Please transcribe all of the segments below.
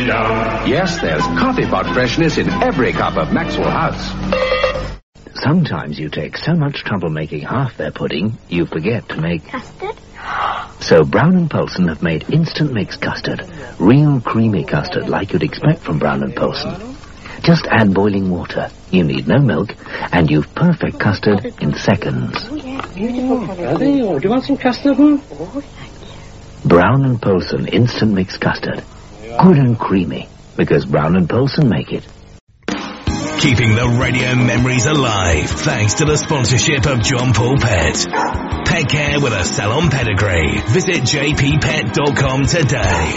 down. Yes, there's coffee pot freshness in every cup of Maxwell House. Sometimes you take so much trouble making half their pudding, you forget to make... Custard? So Brown & Polson have made instant mix custard. Real creamy custard like you'd expect from Brown & Polson. Just add boiling water. You need no milk, and you've perfect custard in seconds. Oh, yeah, beautiful colour. Do you want some custard, Mum? Oh, Brown & Polson instant mix custard. Good and creamy, because Brown & Polson make it. Keeping the radio memories alive thanks to the sponsorship of John Paul Pet. Pet care with a salon pedigree. Visit jppet.com today.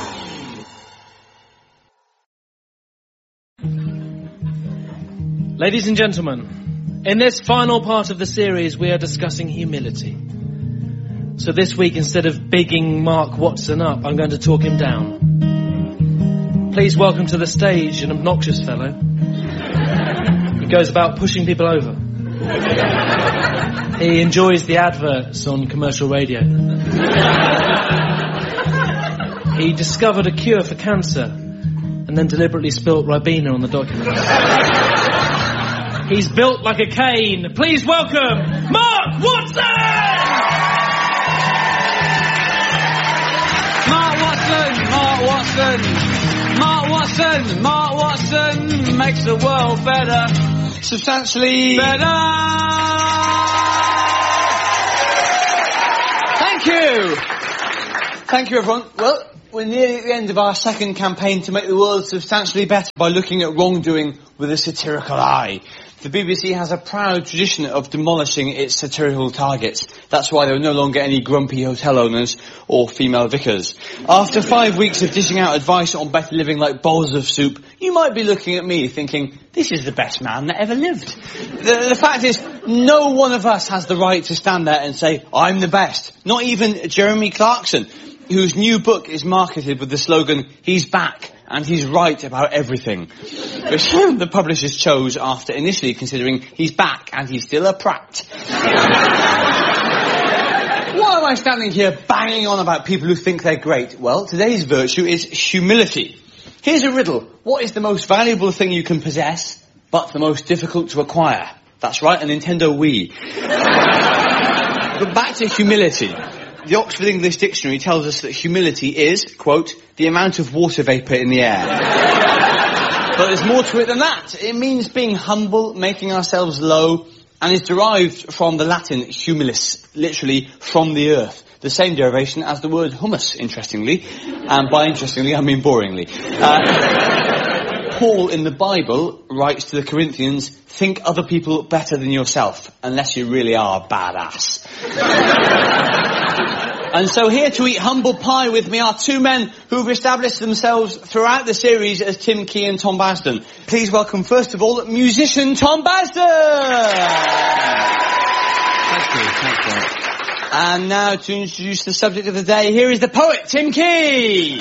Ladies and gentlemen, in this final part of the series we are discussing humility. So this week, instead of bigging Mark Watson up, I'm going to talk him down. Please welcome to the stage an obnoxious fellow. He goes about pushing people over. He enjoys the adverts on commercial radio. He discovered a cure for cancer and then deliberately spilt Ribena on the documents. He's built like a cane. Please welcome Mark Watson! Mark Watson makes the world better, substantially better. Thank you everyone. Well, we're nearly at the end of our second campaign to make the world substantially better by looking at wrongdoing with a satirical eye. The BBC has a proud tradition of demolishing its satirical targets. That's why there are no longer any grumpy hotel owners or female vicars. After 5 weeks of dishing out advice on better living like bowls of soup, you might be looking at me thinking, this is the best man that ever lived. The fact is, no one of us has the right to stand there and say, I'm the best. Not even Jeremy Clarkson, whose new book is marketed with the slogan, he's back. And he's right about everything. Which the publishers chose after initially considering he's back and he's still a prat. Why am I standing here banging on about people who think they're great? Well, today's virtue is humility. Here's a riddle. What is the most valuable thing you can possess, but the most difficult to acquire? That's right, a Nintendo Wii. But back to humility. The Oxford English Dictionary tells us that humility is, quote, the amount of water vapour in the air. But there's more to it than that. It means being humble, making ourselves low, and is derived from the Latin humilis, literally from the earth. The same derivation as the word hummus, interestingly. And by interestingly, I mean boringly. Paul in the Bible writes to the Corinthians, think other people better than yourself, unless you really are badass. And so here to eat humble pie with me are two men who've established themselves throughout the series as Tim Key and Tom Basden. Please welcome, first of all, musician Tom Basden! Thank you. And now to introduce the subject of the day, here is the poet, Tim Key!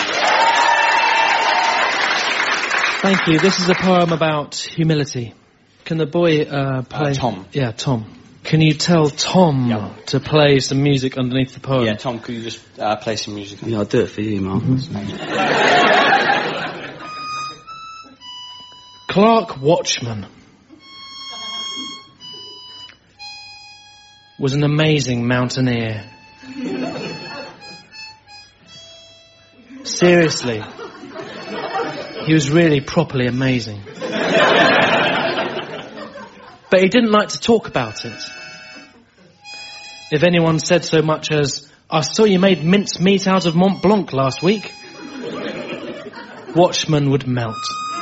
Thank you. This is a poem about humility. Can the boy play... Tom. Yeah, Tom. Can you tell Tom to play some music underneath the poem? Yeah, Tom, could you just play some music? Yeah, I'll do it for you, Mark. Clark Watchman was an amazing mountaineer. Seriously. He was really properly amazing. But he didn't like to talk about it. If anyone said so much as, I saw you made mince meat out of Mont Blanc last week, Watchman would melt.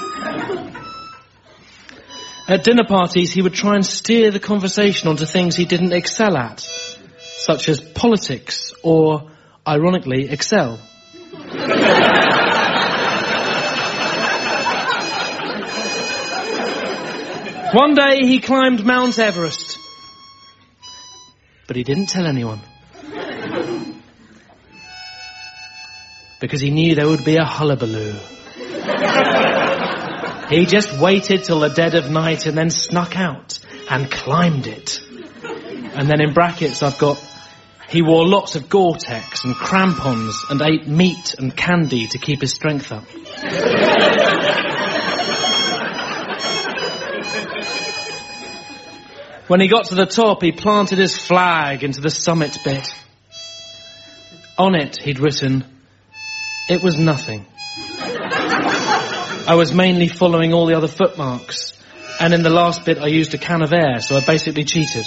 At dinner parties, he would try and steer the conversation onto things he didn't excel at, such as politics or, ironically, Excel. One day he climbed Mount Everest, but he didn't tell anyone. Because he knew there would be a hullabaloo. He just waited till the dead of night and then snuck out and climbed it. And then in brackets I've got, he wore lots of Gore-Tex and crampons and ate meat and candy to keep his strength up. When he got to the top, he planted his flag into the summit bit. On it, he'd written, "It was nothing. I was mainly following all the other footmarks, and in the last bit I used a can of air, so I basically cheated."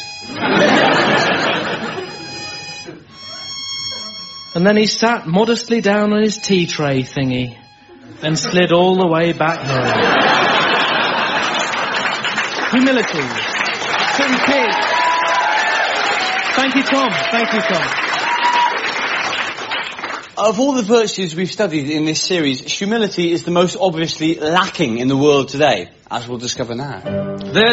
And then he sat modestly down on his tea tray thingy, and slid all the way back home. Humility. Tim Pig. Thank you, Tom. Thank you, Tom. Of all the virtues we've studied in this series, humility is the most obviously lacking in the world today, as we'll discover now. There's